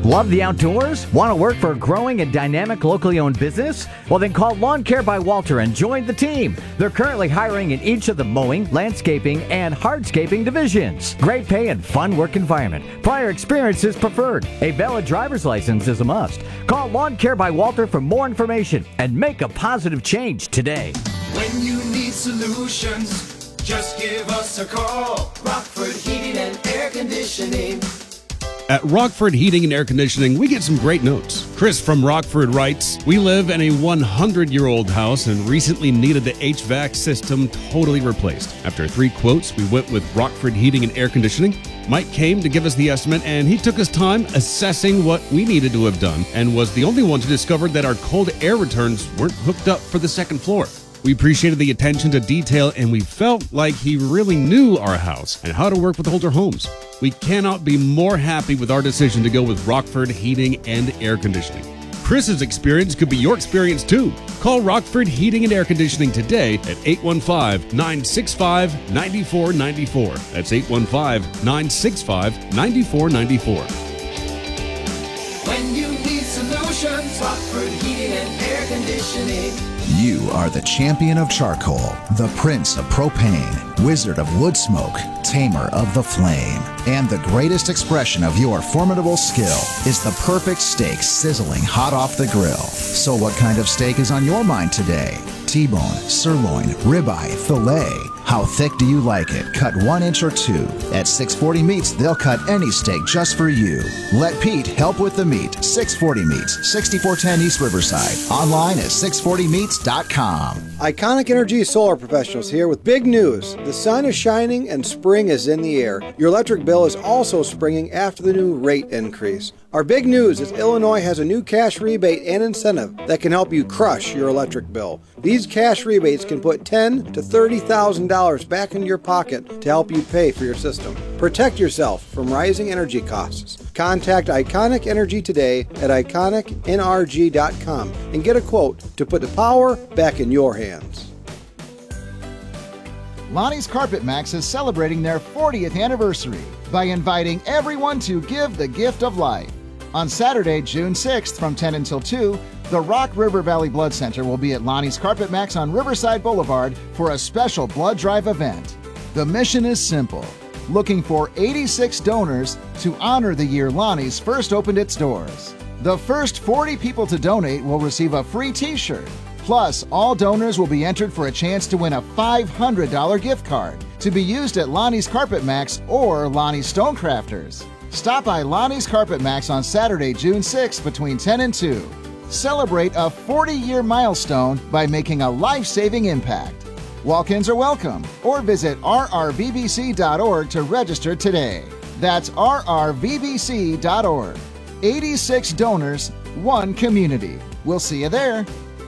Love the outdoors? Want to work for a growing and dynamic locally owned business? Well, then call Lawn Care by Walter and join the team. They're currently hiring in each of the mowing, landscaping, and hardscaping divisions. Great pay and fun work environment. Prior experience is preferred. A valid driver's license is a must. Call Lawn Care by Walter for more information and make a positive change today. When you need solutions, just give us a call. Rockford Heating and Air Conditioning. At Rockford Heating and Air Conditioning, we get some great notes. Chris from Rockford writes, "We live in a 100-year-old house and recently needed the HVAC system totally replaced. After 3 quotes, we went with Rockford Heating and Air Conditioning. Mike came to give us the estimate, and he took his time assessing what we needed to have done and was the only one to discover that our cold air returns weren't hooked up for the second floor. We appreciated the attention to detail, and we felt like he really knew our house and how to work with older homes. We cannot be more happy with our decision to go with Rockford Heating and Air Conditioning. Chris's experience could be your experience too. Call Rockford Heating and Air Conditioning today at 815-965-9494. That's 815-965-9494. When you need solutions, Rockford Heating and Air Conditioning. You are the champion of charcoal, the prince of propane, wizard of wood smoke, tamer of the flame. And the greatest expression of your formidable skill is the perfect steak sizzling hot off the grill. So what kind of steak is on your mind today? T-bone, sirloin, ribeye, filet. How thick do you like it? Cut 1 inch or 2. At 640 Meats, they'll cut any steak just for you. Let Pete help with the meat. 640 Meats, 6410 East Riverside. Online at 640meats.com. Iconic Energy Solar Professionals here with big news. The sun is shining and spring is in the air. Your electric bill is also springing after the new rate increase. Our big news is Illinois has a new cash rebate and incentive that can help you crush your electric bill. These cash rebates can put $10,000 to $30,000 back into your pocket to help you pay for your system. Protect yourself from rising energy costs. Contact Iconic Energy today at iconicnrg.com and get a quote to put the power back in your hands. Lonnie's Carpet Max is celebrating their 40th anniversary by inviting everyone to give the gift of life. On Saturday, June 6th from 10 until 2, the Rock River Valley Blood Center will be at Lonnie's Carpet Max on Riverside Boulevard for a special blood drive event. The mission is simple, looking for 86 donors to honor the year Lonnie's first opened its doors. The first 40 people to donate will receive a free t-shirt. Plus, all donors will be entered for a chance to win a $500 gift card to be used at Lonnie's Carpet Max or Lonnie's Stonecrafters. Stop by Lonnie's Carpet Max on Saturday, June 6th between 10 and 2. Celebrate a 40-year milestone by making a life-saving impact. Walk-ins are welcome, or visit rrvbc.org to register today. That's rrvbc.org. 86 donors, 1 community. We'll see you there.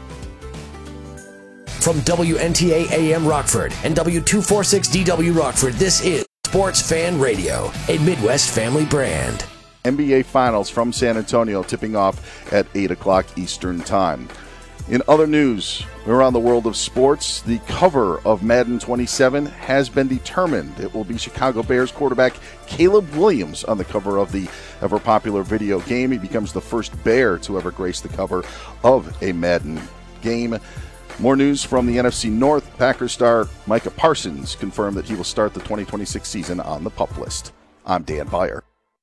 From WNTA AM Rockford and W246DW Rockford, this is Sports Fan Radio, a Midwest family brand. NBA Finals from San Antonio tipping off at 8 o'clock Eastern Time. In other news around the world of sports, the cover of Madden 27 has been determined. It will be Chicago Bears quarterback Caleb Williams on the cover of the ever-popular video game. He becomes the first Bear to ever grace the cover of a Madden game. More news from the NFC North. Packers star Micah Parsons confirmed that he will start the 2026 season on the PUP list. I'm Dan Beyer.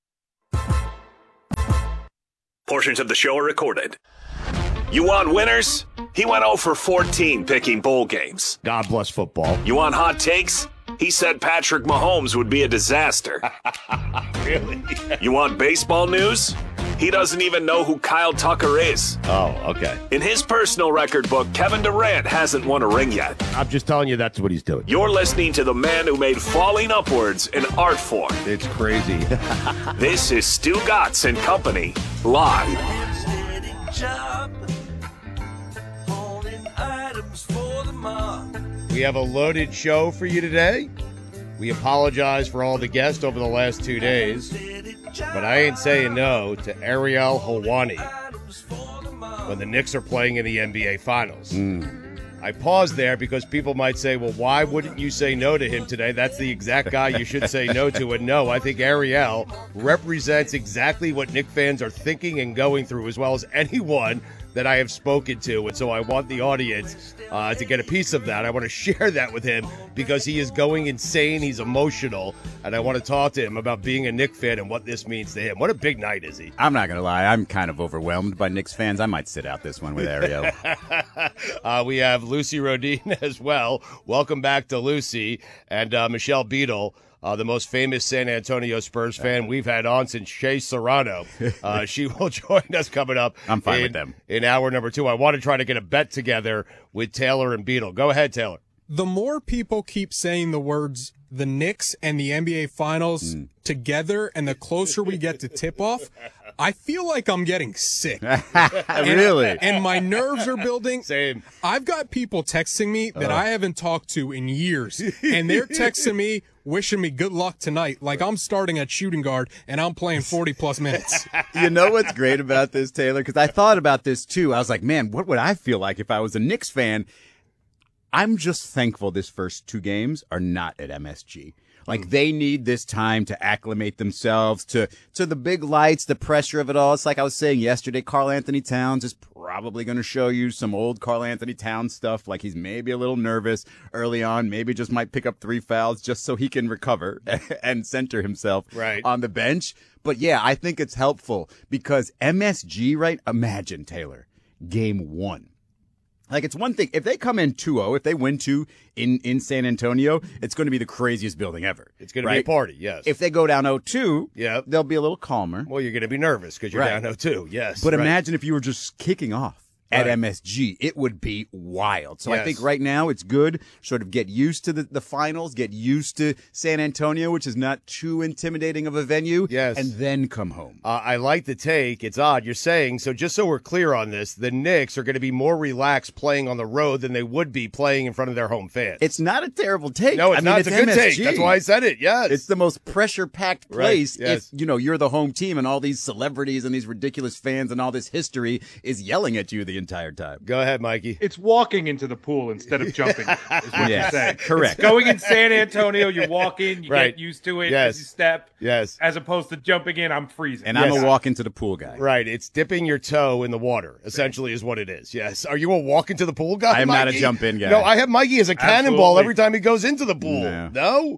Portions of the show are recorded. You want winners? He went 0 for 14 picking bowl games. God bless football. You want hot takes? He said Patrick Mahomes would be a disaster. Really? You want baseball news? He doesn't even know who Kyle Tucker is. Oh, okay. In his personal record book, Kevin Durant hasn't won a ring yet. I'm just telling you that's what he's doing. You're listening to the man who made falling upwards an art form. It's crazy. This is Stu Gatz and Company, live. We have a loaded show for you today. We apologize for all the guests over the last 2 days, but I ain't saying no to Ariel Helwani when the Knicks are playing in the NBA Finals. I paused there because people might say, well, why wouldn't you say no to him today? That's the exact guy you should say no to. And no, I think Ariel represents exactly what Knick fans are thinking and going through, as well as anyone that I have spoken to. And so I want the audience to get a piece of that. I want to share that with him because he is going insane. He's emotional. And I want to talk to him about being a Knick fan and what this means to him. What a big night is he? I'm not going to lie. I'm kind of overwhelmed by Knicks fans. I might sit out this one with Ariel. We have Lucy Rodin as well. Welcome back to Lucy. And Michelle Beadle, the most famous San Antonio Spurs fan we've had on since Shea Serrano. She will join us coming up. I'm fine with them. In hour number 2. I want to try to get a bet together with Taylor and Beadle. Go ahead, Taylor. The more people keep saying the words the Knicks and the NBA Finals together, and the closer we get to tip-off, I feel like I'm getting sick. Really? And my nerves are building. Same. I've got people texting me that I haven't talked to in years, and they're texting me, wishing me good luck tonight, like I'm starting at shooting guard and I'm playing 40-plus minutes. You know what's great about this, Taylor? Because I thought about this, too. I was like, man, what would I feel like if I was a Knicks fan? I'm just thankful this first 2 games are not at MSG. Like, they need this time to acclimate themselves to the big lights, the pressure of it all. It's like I was saying yesterday, Karl Anthony Towns is probably going to show you some old Karl Anthony Towns stuff. Like, he's maybe a little nervous early on, maybe just might pick up 3 fouls just so he can recover and center himself on the bench. But, yeah, I think it's helpful because MSG, right? Imagine, Taylor, game 1. Like, it's one thing. If they come in 2-0, if they win 2 in San Antonio, it's going to be the craziest building ever. It's going to be a party, yes. If they go down 0-2, they'll be a little calmer. Well, you're going to be nervous because you're down 0-2, yes. But imagine if you were just kicking off at MSG. It would be wild. So I think right now it's good, sort of get used to the finals, get used to San Antonio, which is not too intimidating of a venue, and then come home. I like the take. It's odd. You're saying, so just so we're clear on this, the Knicks are going to be more relaxed playing on the road than they would be playing in front of their home fans. It's not a terrible take. No, it's not. It's a good take. That's why I said it, yes. It's the most pressure-packed place if, you're the home team and all these celebrities and these ridiculous fans and all this history is yelling at you the entire time. Go ahead, Mikey. It's walking into the pool instead of jumping, is what you're saying. Correct. It's going in San Antonio, you walk in, you get used to it as you step. Yes. As opposed to jumping in, I'm freezing. And I'm a walk into the pool guy. Right. It's dipping your toe in the water, essentially, is what it is. Yes. Are you a walk into the pool guy, I'm Mikey? not a jump in guy. No, I have Mikey as a cannonball every time he goes into the pool. No?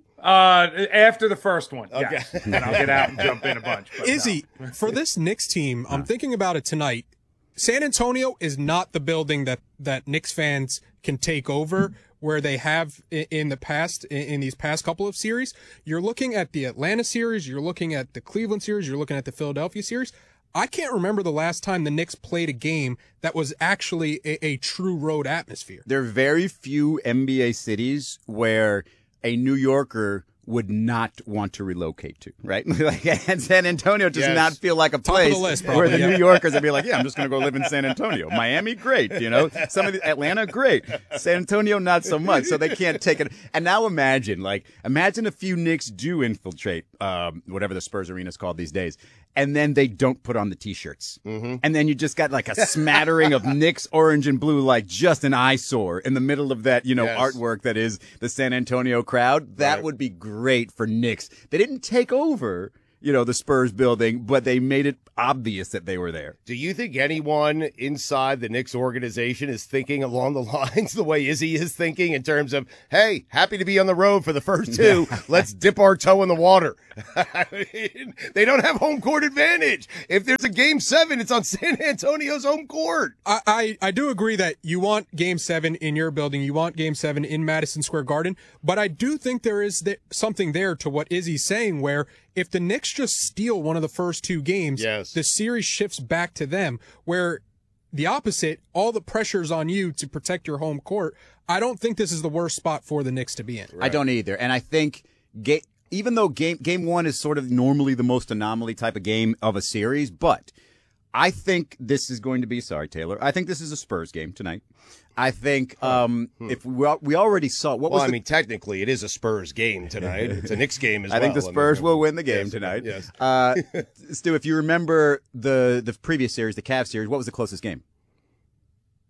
After the first one. Okay. Yes. Then I'll get out and jump in a bunch. Izzy, for this Knicks team, I'm thinking about it tonight. San Antonio is not the building that Knicks fans can take over where they have in the past, in these past couple of series. You're looking at the Atlanta series, you're looking at the Cleveland series, you're looking at the Philadelphia series. I can't remember the last time the Knicks played a game that was actually a true road atmosphere. There are very few NBA cities where a New Yorker would not want to relocate to, right? Like, and San Antonio does not feel like a place where the New Yorkers would be like, yeah, I'm just going to go live in San Antonio. Miami, great. Some of the Atlanta, great. San Antonio, not so much. So they can't take it. And now imagine a few Knicks do infiltrate, whatever the Spurs arena is called these days. And then they don't put on the T-shirts. Mm-hmm. And then you just got like a smattering of Knicks orange and blue, like just an eyesore in the middle of that, artwork that is the San Antonio crowd. That would be great for Knicks. They didn't take over, the Spurs building, but they made it obvious that they were there. Do you think anyone inside the Knicks organization is thinking along the lines the way Izzy is thinking in terms of, hey, happy to be on the road for the first 2. Let's dip our toe in the water. I mean, they don't have home court advantage. If there's a game 7, it's on San Antonio's home court. I do agree that you want game 7 in your building. You want game 7 in Madison Square Garden. But I do think there is something there to what Izzy's saying where if the Knicks just steal one of the first 2 games, the series shifts back to them, where the opposite, all the pressure's on you to protect your home court. I don't think this is the worst spot for the Knicks to be in. Right. I don't either. And I think even though game 1 is sort of normally the most anomaly type of game of a series, but I think this is going to be, sorry, Taylor, I think this is a Spurs game tonight. I think if we already saw I mean, technically it is a Spurs game tonight. It's a Knicks game as well. I think the Spurs will win the game tonight. Yes. Stu, if you remember the previous series, the Cavs series, what was the closest game?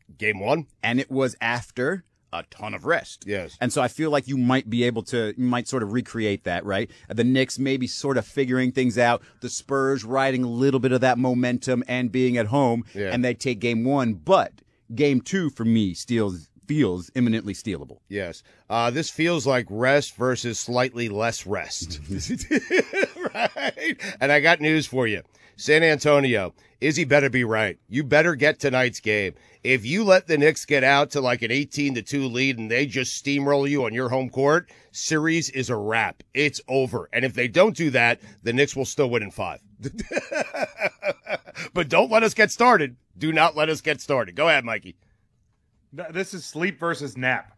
Game 1. And it was after a ton of rest. Yes. And so I feel like you might sort of recreate that, right? The Knicks maybe sort of figuring things out, the Spurs riding a little bit of that momentum and being at home, and they take Game 1. But Game 2, for me, feels imminently stealable. Yes. This feels like rest versus slightly less rest. Right? And I got news for you. San Antonio, Izzy better be right. You better get tonight's game. If you let the Knicks get out to like an 18-2 lead and they just steamroll you on your home court, series is a wrap. It's over. And if they don't do that, the Knicks will still win in 5. But don't let us get started. Do not let us get started. Go ahead, Mikey. This is sleep versus nap.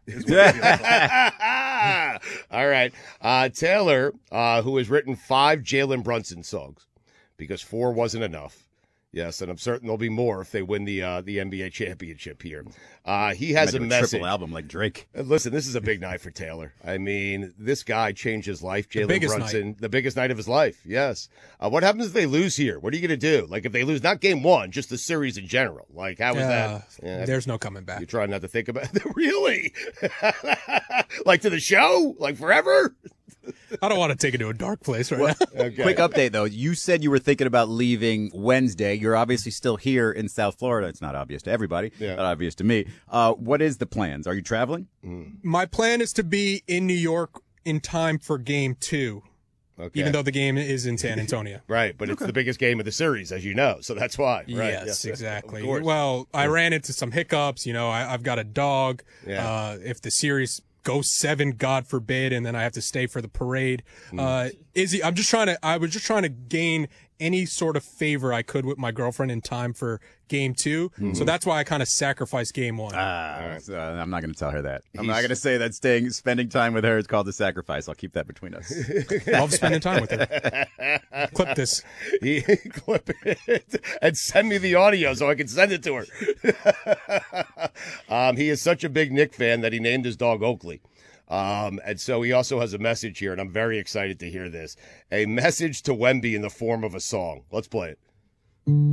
All right. Taylor, who has written 5 Jalen Brunson songs because 4 wasn't enough. Yes, and I'm certain there'll be more if they win the NBA championship here. He has a message. Triple album like Drake. Listen, this is a big night for Taylor. I mean, this guy changed his life, Jalen Brunson. The biggest night of his life, yes. What happens if they lose here? What are you going to do? Like, if they lose, not Game 1, just the series in general. Like, how is that? Yeah, there's no coming back. You're trying not to think about it? Really? Like, to the show? Like, forever? I don't want to take it to a dark place right now. Okay. Quick update, though. You said you were thinking about leaving Wednesday. You're obviously still here in South Florida. It's not obvious to everybody. Not obvious to me. What is the plans? Are you traveling? My plan is to be in New York in time for Game 2. Okay. Even though the game is in San Antonio. Right, but it's the biggest game of the series, as you know, so that's why. Right? Yes, exactly. Well, I ran into some hiccups. You know, I've got a dog. Yeah. If the series goes 7, God forbid, and then I have to stay for the parade. Izzy, I was just trying to gain any sort of favor I could with my girlfriend in time for Game 2. So that's why I kind of sacrificed Game 1. So I'm not going to tell her that. I'm not going to say that spending time with her is called a sacrifice. I'll keep that between us. Love spending time with her. Clip this. Clip it and send me the audio so I can send it to her. He is such a big Knick fan that he named his dog Oakley. And so he also has a message here, and I'm very excited to hear this. A message to Wemby in the form of a song. Let's play it.